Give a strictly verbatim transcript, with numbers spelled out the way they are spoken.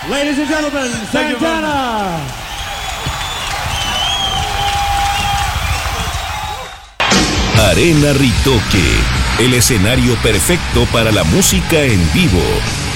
Ladies and gentlemen, Santana. Arena Ritoque, el escenario perfecto para la música en vivo.